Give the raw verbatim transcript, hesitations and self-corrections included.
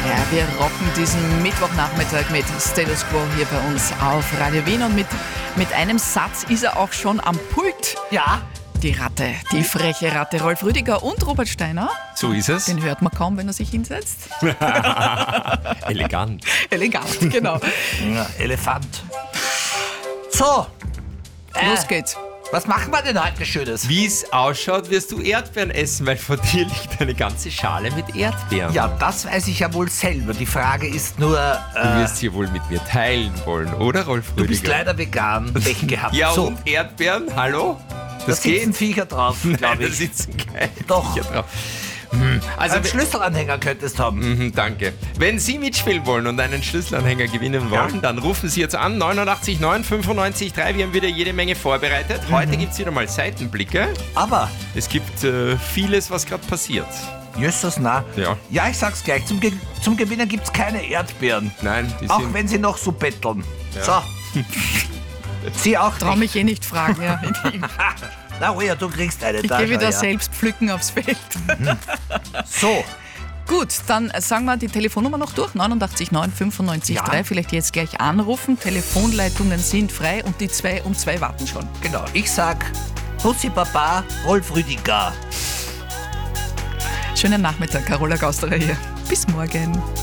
Ja, wir rocken diesen Mittwochnachmittag mit Status Quo hier bei uns auf Radio Wien und mit, mit einem Satz ist er auch schon am Pult. Ja. Die Ratte, die freche Ratte. Rolf Rüdiger und Robert Steiner. So ist es. Den hört man kaum, wenn er sich hinsetzt. Elegant. Elegant, genau. Ja, Elefant. So. Los Äh, geht's. Was machen wir denn heute Schönes? Wie es ausschaut, wirst du Erdbeeren essen, weil vor dir liegt eine ganze Schale mit Erdbeeren. Ja, das weiß ich ja wohl selber. Die Frage ist nur, Du äh, wirst sie wohl mit mir teilen wollen, oder Rolf Rüdiger? du bist leider vegan. Pech gehabt. Ja, so, und Erdbeeren? Hallo? da Das sitzen geht? Viecher drauf, Nein, glaube da ich. sitzen keine Doch. Viecher drauf. Hm, Also, Einen Schlüsselanhänger könntest du haben. Mhm, danke. Wenn Sie mitspielen wollen und einen Schlüsselanhänger gewinnen wollen, Ja. dann rufen Sie jetzt an neunundachtzig neun fünfundneunzig drei. Wir haben wieder jede Menge vorbereitet. Heute gibt es wieder mal Seitenblicke. Aber, Es gibt äh, vieles, was gerade passiert. Jösses, na. Ja. Ja, ich sag's gleich. Zum, Ge zum Gewinnen gibt's keine Erdbeeren. Nein, die Auch sind... wenn sie noch so betteln. So. Sie auch Trau nicht. mich eh nicht fragen. Ja. Na, oh ja, du kriegst eine. Ich da, gehe schau wieder her. selbst pflücken aufs Feld. So. Gut, dann sagen wir die Telefonnummer noch durch. neunundachtzig neun fünfundneunzig drei. Ja. Vielleicht jetzt gleich anrufen. Telefonleitungen sind frei und die zwei um zwei warten schon. Genau, ich sag Bussi Baba, Rolf Rüdiger. Schönen Nachmittag, Carola Gausterer hier. Bis morgen.